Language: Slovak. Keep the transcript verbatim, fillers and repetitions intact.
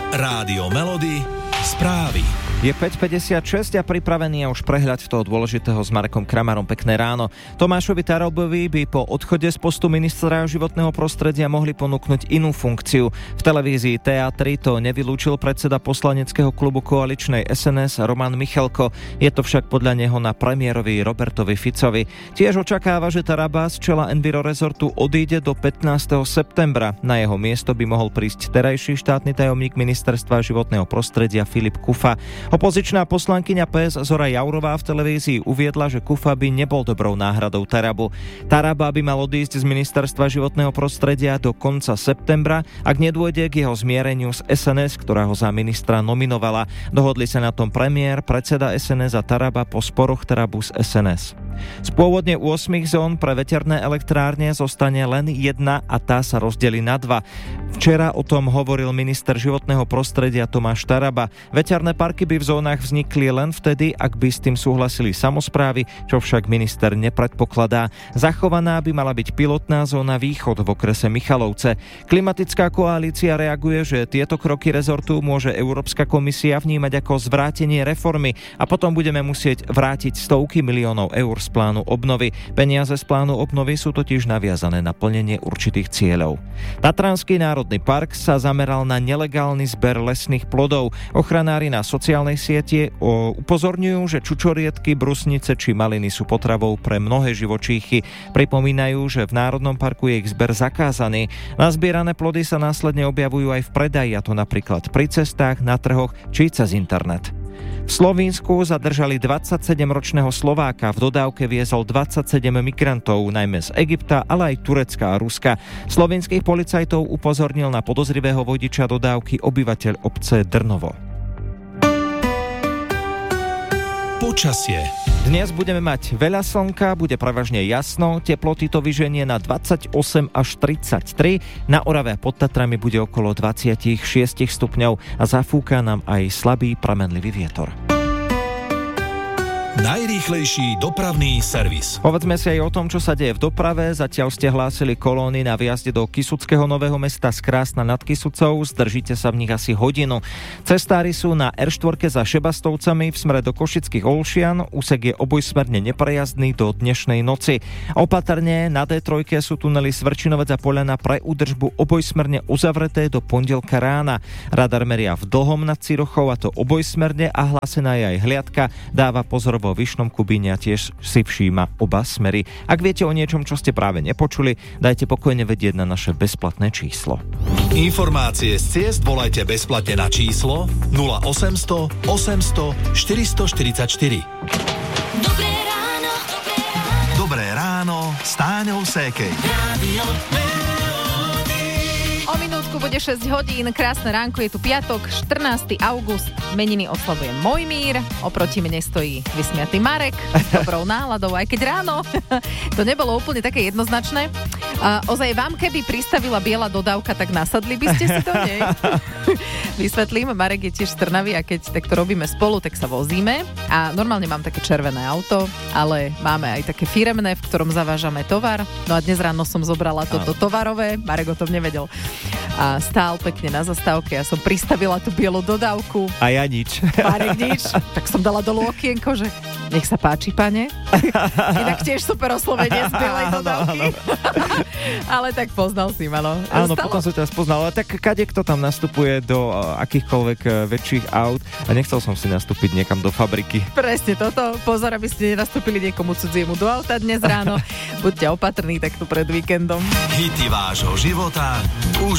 Rádio Melody, správy. Je päť päťdesiatšesť a pripravený je už prehľad toho dôležitého s Marekom Kramarom. Pekné ráno. Tomášovi Tarabovi by po odchode z postu ministra životného prostredia mohli ponúknuť inú funkciu. V televízii té á tri to nevylúčil predseda poslaneckého klubu koaličnej es en es Roman Michalko. Je to však podľa neho na premiérovi Robertovi Ficovi. Tiež očakáva, že Taraba z čela Enviro rezortu odíde do pätnásteho septembra. Na jeho miesto by mohol prísť terajší štátny tajomník ministerstva životného prostredia Filip Kufa. Opozičná poslankyňa pé es Zora Jaurová v televízii uviedla, že Kufa by nebol dobrou náhradou Tarabu. Taraba by mal odísť z ministerstva životného prostredia do konca septembra, ak nedôjde k jeho zmiereniu s es en es, ktorá ho za ministra nominovala. Dohodli sa na tom premiér, predseda es en es a Taraba po sporoch Tarabu s es en es. Z pôvodne ôsmich zón pre veterné elektrárne zostane len jedna a tá sa rozdelí na dva. Včera o tom hovoril minister životného prostredia Tomáš Taraba. Veterné parky by v zónach vznikli len vtedy, ak by s tým súhlasili samosprávy, čo však minister nepredpokladá. Zachovaná by mala byť pilotná zóna Východ v okrese Michalovce. Klimatická koalícia reaguje, že tieto kroky rezortu môže Európska komisia vnímať ako zvrátenie reformy a potom budeme musieť vrátiť stovky miliónov eur z plánu obnovy. Peniaze z plánu obnovy sú totiž naviazané na plnenie určitých cieľov. Tatranský národný park sa zameral na nelegálny zber lesných plodov. Ochranári na sociálnej siete upozorňujú, že čučoriedky, brusnice či maliny sú potravou pre mnohé živočíchy. Pripomínajú, že v národnom parku je ich zber zakázaný. Nazbierané plody sa následne objavujú aj v predaji, a to napríklad pri cestách, na trhoch či cez internet. V Slovínsku zadržali dvadsaťsedemročného Slováka. V dodávke viezol dvadsaťsedem migrantov, najmä z Egypta, ale aj Turecka a Ruska. Slovinských policajtov upozornil na podozrivého vodiča dodávky obyvateľ obce Drnovo. Počasie. Dnes budeme mať veľa slnka, bude prevažne jasno, teploty to vyženie na dvadsaťosem až tridsaťtri, na Orave a pod Tatrami bude okolo dvadsaťšesť stupňov a zafúka nám aj slabý pramenlivý vietor. Najrýchlejší dopravný servis. Povedzme si aj o tom, čo sa deje v doprave. Zatiaľ ste hlásili kolóny na výjazde do Kysuckého Nového Mesta z Krásna nad Kysucou. Zdržíte sa v nich asi hodinu. Cestári sú na er štyri za Šebastovcami v smere do Košických Olšian. Úsek je obojsmerne neprejazdný do dnešnej noci. Opatrne na dé tri sú tunely Svrčinovec a Poľana pre údržbu obojsmerne uzavreté do pondelka rána. Radar meria v Dlhom nad Cirochou, a to obojsmerne, a hlásená je aj hliadka. Dáva pozor vo Vyšnom Kubíne a tiež si všíma oba smery. Ak viete o niečom, čo ste práve nepočuli, dajte pokojne vedieť na naše bezplatné číslo. Informácie z ciest volajte bezplatne na číslo nula osemsto osemsto štyristoštyridsaťštyri. Dobré ráno. Dobré ráno s Táňou Sékej. Rádio O minútku bude šesť hodín, krásne ránko, je tu piatok, štrnásteho augusta, meniny oslavuje Mojmír, oproti mne stojí vysmiatý Marek, s dobrou náladou, aj keď ráno to nebolo úplne také jednoznačné. Uh, ozaj vám, keby pristavila biela dodávka, tak nasadli by ste si to, nie? Vysvetlím, Marek je tiež z Trnavy a keď takto robíme spolu, tak sa vozíme a normálne mám také červené auto, ale máme aj také firemné, v ktorom zavážame tovar. No a dnes ráno som zobrala toto tovarové, Marek o tom nevedel. A stál pekne na zastávke, ja som pristavila tú bielu dodávku. A ja nič. Marek nič. Tak som dala dolu okienko, že nech sa páči, pane. Inak tiež super oslovenie z bielej dodávky. Ale tak poznal si ma, no. Áno, Stalo... potom som ťa spoznal, ale tak kade kto tam nastupuje do akýchkoľvek väčších aut a nechcel som si nastúpiť niekam do fabriky. Presne toto. Pozor, aby ste nenastúpili niekomu cudziemu do auta dnes ráno. Buďte opatrní takto pred víkendom. Hity vášho života už